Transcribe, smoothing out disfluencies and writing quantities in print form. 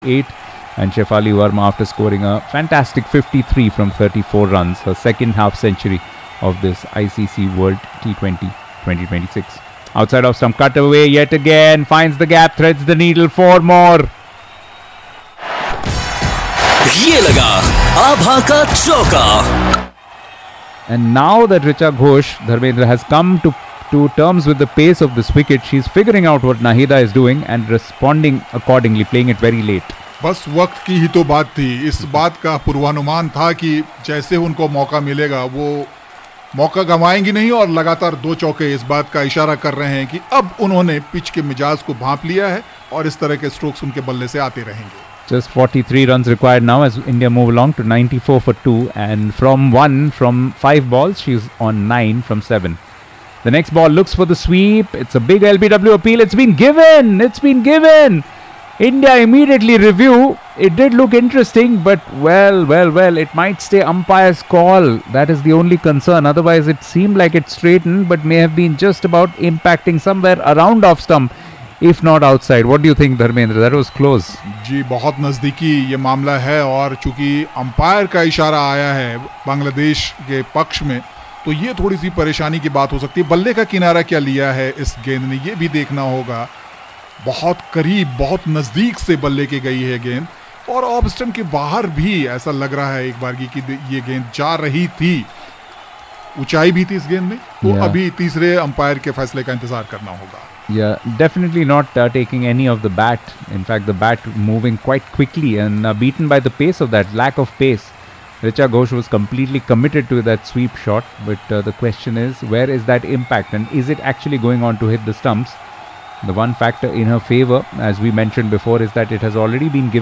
8. And Shefali Verma, after scoring a fantastic 53 from 34 runs, her second half century of this ICC World T20 2026. Outside of stump, cut away yet again, finds the gap, threads the needle, 4 more. ये लगा आभा का चौका. And now that Richa Ghosh, Dharmendra, has come to terms with the pace of this wicket, she's figuring out what Nahida is doing and responding accordingly, playing it very late. बस वक्त की ही तो बात थी. इस बात का पूर्वानुमान था कि जैसे उनको मौका मिलेगा वो मौका गंवाएंगी नहीं और लगातार 2 चौके इस बात का इशारा कर रहे हैं कि अब उन्होंने पिच के मिजाज को भांप लिया है और इस तरह के स्ट्रोक्स उनके बल्ले से आते रहेंगे. Just 43 runs required now as India move along to 94 for 2, and from 5 balls she's on 9 from 7. The next ball looks for the sweep. It's a big LBW appeal. It's been given. India immediately review. It did look interesting, but well, it might stay umpire's call. That is the only concern. Otherwise, it seemed like it straightened, but may have been just about impacting somewhere around off stump, if not outside. What do you think, Dharmendra? That was close. जी बहुत नज़दीकी ये मामला है और चूंकि umpire का इशारा आया है बांग्लादेश के पक्ष में, तो ये थोड़ी सी परेशानी की बात हो सकती है. बल्ले का किनारा क्या लिया है इस गेंद ने, ये भी देखना होगा. बहुत करीब, बहुत नज़दीक से बल्ले के गई है गेंद और ऑफ स्टंप के बाहर भी ऐसा लग रहा है एक बार कि ये गेंद जा रही थी. ऊंचाई भी थी इस गेंद में, तो अभी तीसरे अंपायर के फैसले का इंतजार करना होगा. Yeah, definitely not taking any of the bat. In fact, the bat moving quite quickly and beaten by the pace of that, lack of pace. Richa Ghosh was completely committed to that sweep shot, but the question is, where is that impact and is it actually going on to hit the stumps? The one factor in her favor, as we mentioned before, is that it has already been given